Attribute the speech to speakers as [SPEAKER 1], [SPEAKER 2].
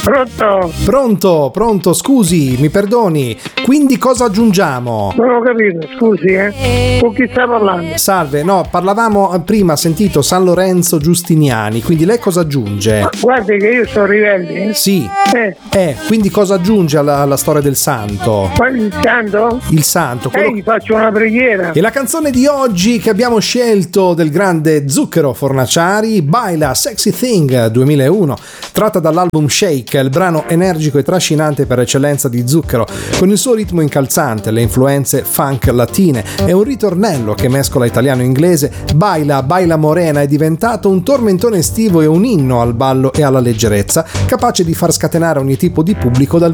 [SPEAKER 1] Pronto, scusi, mi perdoni. Quindi cosa aggiungiamo?
[SPEAKER 2] Non ho capito, scusi, con chi stai parlando?
[SPEAKER 1] Salve, no, parlavamo prima, ha sentito San Lorenzo Giustiniani, quindi lei cosa aggiunge?
[SPEAKER 2] Guardi che io sono Rivelli.
[SPEAKER 1] Sì. Quindi cosa aggiunge alla storia del santo?
[SPEAKER 2] Il santo?
[SPEAKER 1] Il santo.
[SPEAKER 2] Gli faccio una preghiera.
[SPEAKER 1] E la canzone di oggi che abbiamo scelto del grande Zucchero Fornaciari, Baila Sexy Thing 2001, tratta dall'album Shake, il brano energico e trascinante per eccellenza di Zucchero, con il suo ritmo incalzante, le influenze funk latine e un ritornello che mescola italiano e inglese. Baila Morena è diventato un tormentone estivo e un inno al ballo e alla leggerezza, capace di far scatenare ogni tipo di pubblico dal